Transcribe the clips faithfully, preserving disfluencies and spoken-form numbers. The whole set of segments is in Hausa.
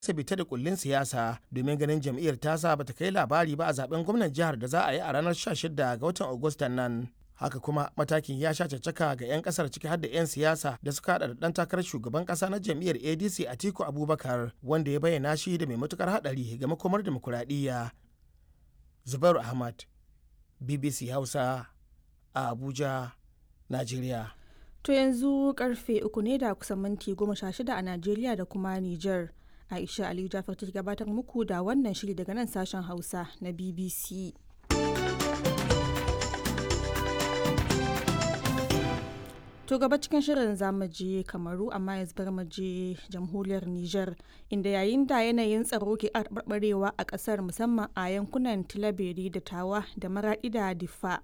bita da kullin siyasa domin ganin jam'iyyar tasa bata kai labari ba a zaben gwamnan jihar da za a yi a ranar sha shida ga watan Agustan nan. Haka kuma matakin ya sha caccaka ga 'yan kasar ciki har da 'yan siyasa da suka hada da dan takarar shugaban kasa na jam'iyyar A D C Atiku Abubakar wanda ya bayyana shi da mai matukar hadari ga makomar demokuraɗiyya. Zubairu Ahmad, B B C Hausa a Abuja, Najeriya. To yanzu karfe uku ne da kusan minti goma sha shida a Najeriya da kuma Nijar. Aisha Aliyu Jafar ta gabatar muku da wannan shiri daga nan sashen Hausa na B B C. To gaba cikin shirin zamu je Kamaru amma yanzu bar mu je jamhuriyar Nijar inda yayin da yanayin tsaro ke barbarewa a kasar musamman a yankunan Tilaberi da Tawa da Maradi da Diffa.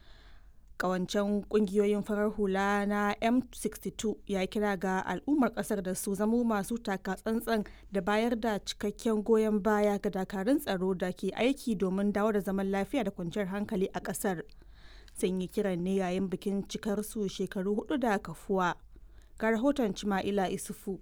Kawancen kungiyoyin farar hula na M sixty two ya kira ga al'ummar kasar da su zamo masu taka tsantsan da bayar da cikakken goyon baya ga dakarun tsaro da ke aiki domin dawo da zaman lafiya da kwanciyar hankali a kasar. Sun yi kiran ne yayin bikin cikar su shekaru hudu da kafuwa. Ga rahoton Cima'ila Isufu.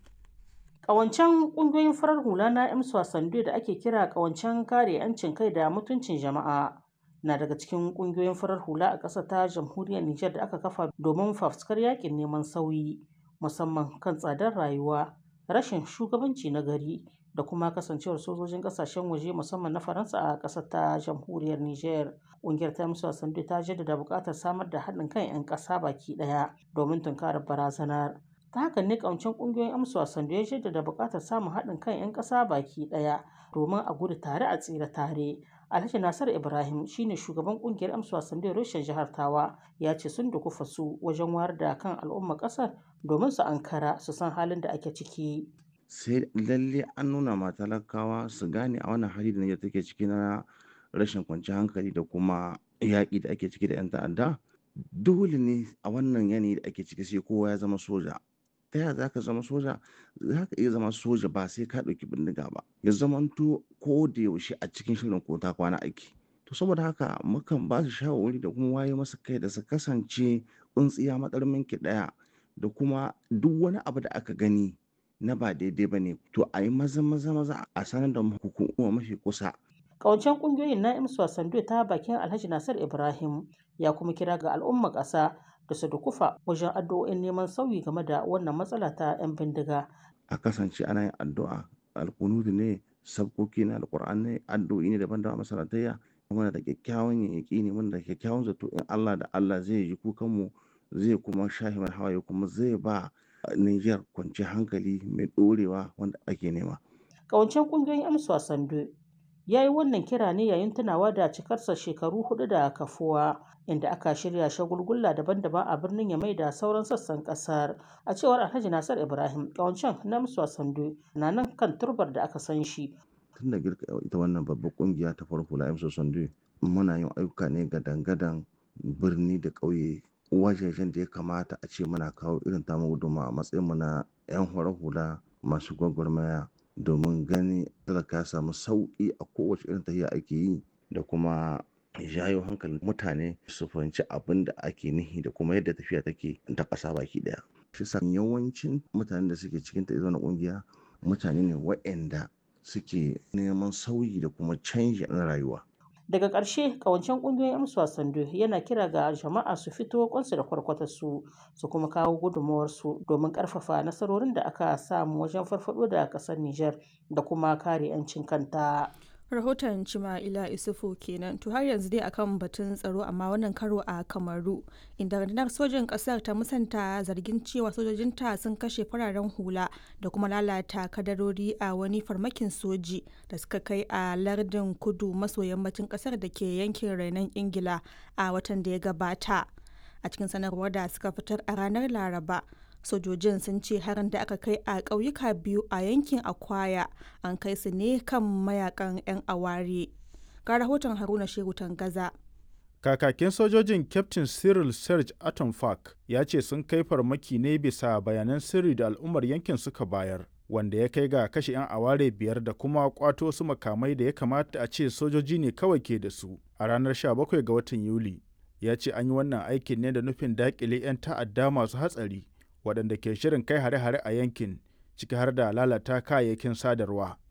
Kawancen kungiyoyin farar hula na M sixty da ake kira kawancen kare 'yancin kai da mutuncin jama'a na daga cikin kungiyoyin farar hula a ƙasar ta jamhuriyar Nijar da aka kafa domin fafutukar yakin neman sauyi musamman kan tsadar rayuwa, rashin shugabanci na gari da kuma kasancewar sojojin ƙasashen waje musamman na Faransa a ƙasar ta jamhuriyar Nijar. Ƙungiyar ta M sixty ta jaddada buƙatar samar da haɗin kan 'yan ƙasa baki ɗaya domin tunkarar barazanar. Ta haka ne ƙawancen ƙungiyoyin M sixty ya jaddada buƙatar samun haɗin kan 'yan ƙasa baki ɗaya domin a gudu tare a tsira tare. Alhaji Nasir Ibrahim shine shugaban kungiyar M sixty reshen jihar Tawa ya ce sun dukufa su wajen wayar da kan al'ummar kasar domin su ankara su san halin da ake ciki. Sai lalle an nuna ma talakawa su gane a wannan hali da Nijar take ciki na rashin kwanciyar hankali da kuma yaƙi da ake ciki da 'yan ta'adda. Dole ne a wannan yanayi da ake ciki sai kowa ya zama soja. Ta yaya za ka zama soja? Za ka iya zama soja ba sai ka ɗauki bindiga ba. Ya zamanto ko da yaushe a cikin shirin ko ta kwana aiki. To saboda haka mukan ba su shawarwari da kuma waye masa kai da su kasance tsuntsiya matsarmin ki ɗaya da kuma duk wani abu da aka gani na ba daidai ba ne. To a yi maza maza maza a sanar da hukuma mafi kusa. Ƙawancen ƙungiyoyin na M sixty ta bakin Alhaji Nasir Ibrahim ya kuma kira ga al'ummar ƙasa da su dukufa wajen addu'o'in neman sauyi game da wannan matsala ta 'yan bindiga. A kasance ana yin addu'a, alkunutu ne, sabkoki na alkur'an ne, addu'o'i ne daban-daban masalatayya. Muna da kyakkyawan yaƙi ne, muna da kyakkyawan zato in Allah da Allah zai ji kukanmu, zai kuma shahi mai hawaye kuma zai ba Niger kwanciyar hankali mai ɗorewa wanda ake nema. Ƙawancen ƙungiyoyin M sixty ya yi wannan kira ne yayin tunawa da cikarsa shekaru hudu da kafuwa inda aka shirya shagulgulla daban-daban a birnin Yamai da sauran sassan kasar. A cewar Alhaji Nasir Ibrahim, ƙawancen na M sixty na nan kan turbar da aka san shi. Tun da girka ita wannan babbar kungiya ta farko la M sixty muna yin ayyuka ne ga dangadan birni da ƙauye wajejen da ya kamata a ce muna kawo irin tamu gudunmawa a matsayin mu na 'yan horar hula masu gwagwarmaya domin gani talaka ya samu sauƙi a kowace irin tafiya ake yi da kuma jayo hankalin mutane su fahimci abin da ake nihi da kuma yadda tafiya take ta ƙasa baki ɗaya. Shi sa yawancin mutanen da suke cikin ta na ƙungiya mutane ne waɗanda suke neman sauyi da kuma canji na rayuwa. Daga ƙarshe ƙawancen ƙungiyoyin M sixty yana kira ga jama'a su fito kwansu da kwarkwatarsu su kuma kawo gudunmawarsu domin ƙarfafa nasarorin da aka samu wajen farfaɗo da ƙasar Nijar da kuma kare 'yancin kanta. Rahoton Cima'ila Isufu kenan. To har yanzu dai akan batun tsaro amma wannan karo a Kamaru inda rundunar sojin kasar ta musanta zargin cewa sojojinta sun kashe fararen hula da kuma lalata kadarori a wani farmakin soji da suka kai a lardin kudu maso yammacin kasar da ke yankin rainon Ingila a watan da ya gabata. A cikin sanarwar da suka fitar a ranar Laraba, sojojin sun ce harin da aka kai a ƙauyuka biyu a yankin Akwaya an kai su ne kan mayakan 'yan aware. Ga rahoton Haruna Shehu Tangaza. Kakakin sojojin Captain Cyril Serge Atomfak ya ce sun kai farmaki ne bisa bayanan sirri da al'ummar yankin suka bayar, wanda ya kai ga kashe 'yan aware biyar da kuma kwato su makamai da ya kamata a ce sojoji ne kawai ke da su a ranar sha bakwai ga watan Yuli. Ya ce an yi wannan aikin ne da nufin daƙile 'yan ta'adda masu hatsari waɗanda ke shirin kai hare-hare a yankin ciki har da lalata kayayyakin sadarwa.